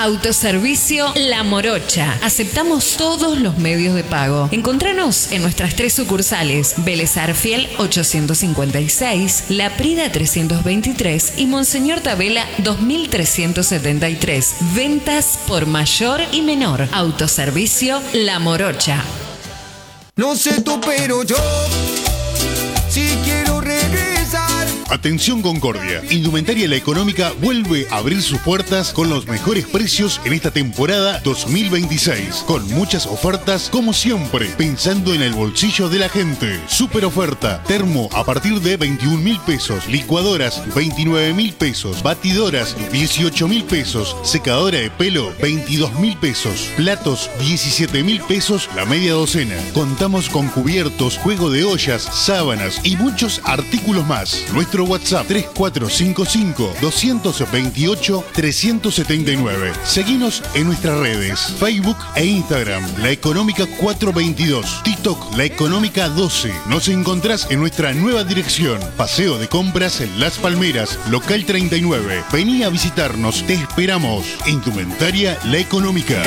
Autoservicio La Morocha. Aceptamos todos los medios de pago. Encontranos en nuestras 3 sucursales: Vélez Arfiel 856, La Prida 323 y Monseñor Tabela 2373. Ventas por mayor y menor. Autoservicio La Morocha. No sé tú, pero yo sí quiero regresar. Atención Concordia, Indumentaria La Económica vuelve a abrir sus puertas con los mejores precios en esta temporada 2026, con muchas ofertas como siempre, pensando en el bolsillo de la gente. Super oferta: termo a partir de 21.000 pesos, licuadoras 29.000 pesos, batidoras 18.000 pesos, secadora de pelo 22.000 pesos, platos 17.000 pesos la media docena. Contamos con cubiertos, juego de ollas, sábanas y muchos artículos más. Nuestro WhatsApp 3455-228-379. Seguinos en nuestras redes, Facebook e Instagram, La Económica 422, TikTok, La Económica 12. Nos encontrás en nuestra nueva dirección, Paseo de Compras en Las Palmeras, local 39. Vení a visitarnos, te esperamos. Indumentaria La Económica.